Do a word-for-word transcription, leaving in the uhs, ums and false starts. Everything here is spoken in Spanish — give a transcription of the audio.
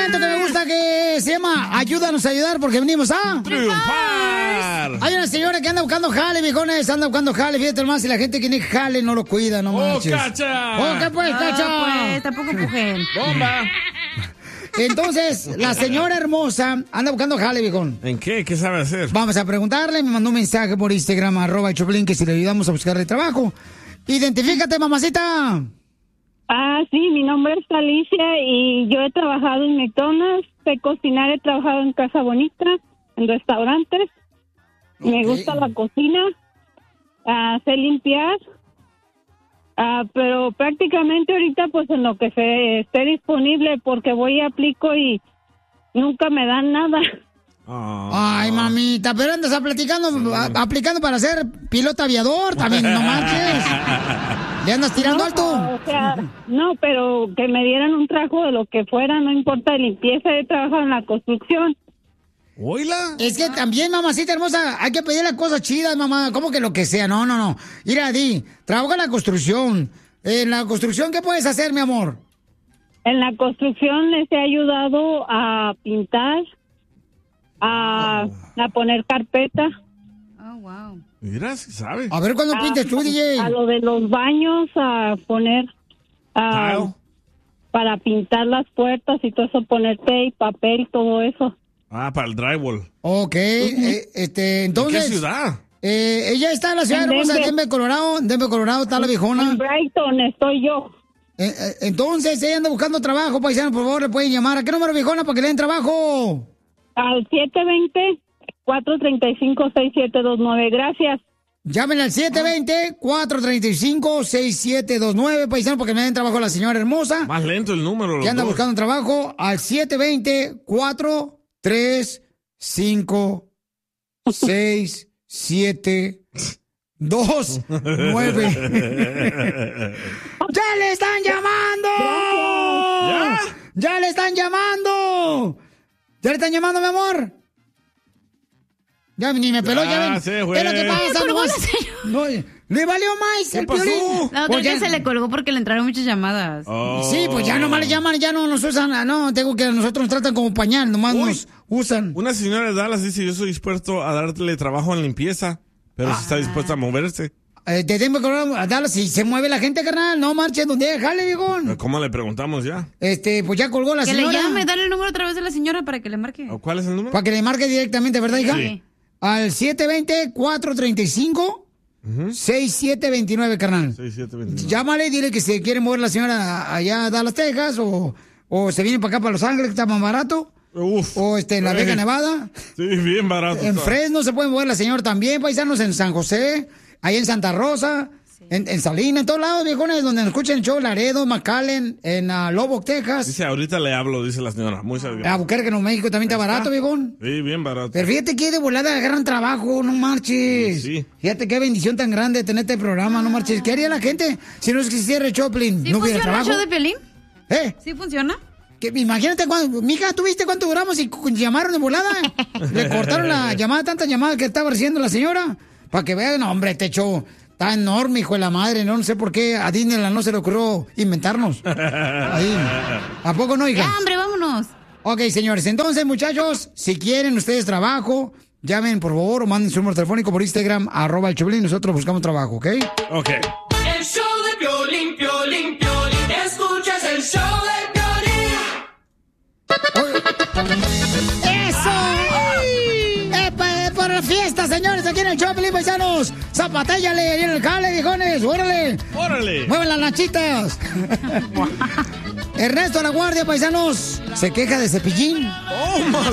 segmento que me gusta que se llama Ayúdanos a ayudar porque venimos a... ¡triunfar! Hay una señora que anda buscando jale, viejones, anda buscando jale, fíjate nomás, y la gente que tiene jale no lo cuida, no ¡Oh, manches. Cacha! ¡Oh, qué pues, Cacha! No, pues, tampoco empujen. ¡Bomba! Entonces, la señora hermosa anda buscando jale, viejón. ¿En qué? ¿Qué sabe hacer? Vamos a preguntarle, me mandó un mensaje por Instagram, arroba el Choplin, que si le ayudamos a buscarle trabajo. Identifícate, mamacita. Ah, sí, mi nombre es Alicia y yo he trabajado en McDonald's, sé cocinar, he trabajado en Casa Bonita, en restaurantes. Okay. Me gusta la cocina, uh, sé limpiar, uh, pero prácticamente ahorita pues en lo que se esté disponible porque voy y aplico y nunca me dan nada. Oh. Ay, mamita, pero andas platicando, sí. a, aplicando para ser piloto aviador, también no manches. ¿Le andas tirando no, alto? O sea, no, pero que me dieran un trabajo de lo que fuera, no importa de limpieza, he trabajado en la construcción. ¿Oíla? Es que también, mamacita hermosa, hay que pedirle cosas chidas, mamá. ¿Cómo que lo que sea? No, no, no. Mira, Di, trabaja en la construcción. En la construcción, ¿qué puedes hacer, mi amor? En la construcción les he ayudado a pintar, a, oh. a poner carpeta. Oh, wow. Mira, si sabe. A ver cuándo pintes tú, D J. A lo de los baños, a poner... A, para pintar las puertas y todo eso, poner tape, papel, todo eso. Ah, para el drywall. Ok, uh-huh. eh, este, entonces... ¿En qué ciudad? Eh, ella está en la ciudad en hermosa de Denver. Denver, Colorado. Denver, Colorado, está la viejona. En Brighton estoy yo. Eh, eh, entonces, ella anda buscando trabajo, paisano, por favor, le pueden llamar. ¿A qué número, viejona, para que le den trabajo? Al siete dos cero, cuatro tres cinco, seis siete dos nueve. Gracias. Llamen al siete dos cero, cuatro tres cinco, seis siete dos nueve, paisano, porque me den trabajo a la señora hermosa. Más lento el número. Que anda dos. buscando trabajo al siete dos cero, cuatro tres cinco, seis siete dos nueve. ¡Ya le están llamando! ¿Ya? ¡Ya le están llamando! ¿Ya le están llamando, mi amor? Ya ni me peló, ya, ya ven. Se fue. ¿Qué es lo que pasa? No, no, le valió más el pasó? Piolín. La otra Pues que ya... se le colgó porque le entraron muchas llamadas. Oh. Sí, pues ya nomás le llaman, ya no nos usan, no, tengo que nosotros nos tratan como pañal, nomás Uy, nos usan. Una señora de Dallas dice, yo soy dispuesto a darle trabajo en limpieza, pero ah. si está dispuesta a moverse. Eh, te tengo que a Dallas, si se mueve la gente, carnal, no marches donde déjale, viejón. ¿Cómo le preguntamos ya? Este, pues ya colgó la que señora. Que le llame, dale el número otra vez de la señora para que le marque. ¿Cuál es el número? Para que le marque directamente, ¿verdad, hija? Sí. Al siete dos cero, cuatro tres cinco, seis siete dos nueve, carnal. seis siete dos nueve. Llámale, dile que se quiere mover la señora allá a Dallas, Texas, o, o se viene para acá, para Los Ángeles, que está más barato. Uf, o este, en La Vega, eh. Nevada. Sí, bien barato. En está. Fresno se puede mover la señora también, paisanos, en San José, ahí en Santa Rosa. En, en Salina, en todos lados, viejones, donde nos escuchen el show, Laredo, McAllen, en uh, Lubbock, Texas. Dice, ahorita le hablo, dice la señora. Muchas gracias. Albuquerque, Nuevo México, también está, está barato, viejón. Sí, bien barato. Pero fíjate que de volada agarran trabajo, no marches. Sí, sí. Fíjate qué bendición tan grande tener este programa, no marches. ¿Qué haría la gente si no existiera el Choplin? ¿Sí ¿No hubiera funciona trabajo? el show de Piolín? ¿Eh? ¿Sí funciona? Que, imagínate, cuando, mija, ¿tú viste cuánto duramos y llamaron de volada? Le cortaron la llamada, tantas llamadas que estaba recibiendo la señora. Para que vean, no, hombre, este show... Está enorme, hijo de la madre. No, no sé por qué a Disneyland no se le ocurrió inventarnos. Ahí. ¿A poco no, hija? Ya, hombre, vámonos. Ok, señores. Entonces, muchachos, si quieren ustedes trabajo, llamen, por favor, o manden su número telefónico por Instagram, arroba el Choplin. Nosotros buscamos trabajo, ¿ok? Ok. El show de Piolín, Piolín, Piolín. Escuchas el show de Piolín. ¡Eso! Para la fiesta, señores, aquí en el Choplin, paisanos. Zapatéllale ahí en el jale, viejones. ¡Órale! ¡Órale! ¡Mueven las nachitas! Ernesto La Guardia, paisanos, se queja de Cepillín. ¡Oh,